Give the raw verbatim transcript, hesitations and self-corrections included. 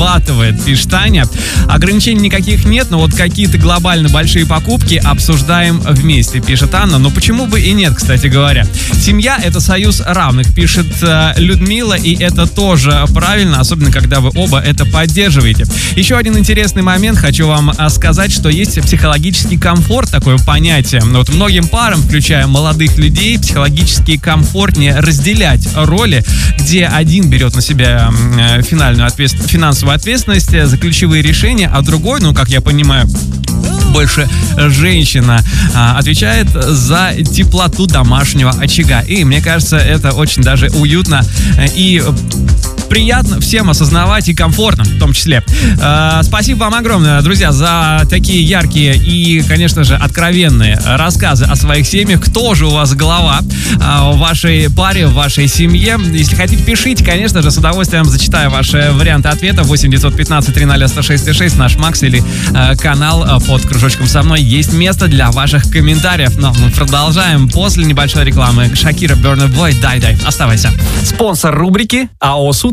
срабатывает, пишет Таня. Ограничений никаких нет, но вот какие-то глобально большие покупки обсуждаем вместе, пишет Анна. Но почему бы и нет, кстати говоря. Семья — это союз равных, пишет Людмила, и это тоже правильно, особенно когда вы оба это поддерживаете. Еще один интересный момент, хочу вам сказать, что есть психологический комфорт, такое понятие. Вот многим парам, включая молодых людей, психологически комфортнее разделять роли, где один берет на себя финальную ответственность, финансовую ответственность за ключевые решения, а другой, ну, как я понимаю, больше женщина а, отвечает за теплоту домашнего очага. И мне кажется, это очень даже уютно и приятно всем осознавать, и комфортно в том числе. Э, спасибо вам огромное, друзья, за такие яркие и, конечно же, откровенные рассказы о своих семьях. Кто же у вас глава э, в вашей паре, в вашей семье? Если хотите, пишите, конечно же, с удовольствием зачитаю ваши варианты ответа. восемь девятьсот пятнадцать триста сто шесть шесть, наш Макс или э, канал под кружочком со мной. Есть место для ваших комментариев. Но мы продолжаем после небольшой рекламы. Шакира, Burna Boy, дай-дай. Оставайся. Спонсор рубрики АО «Суд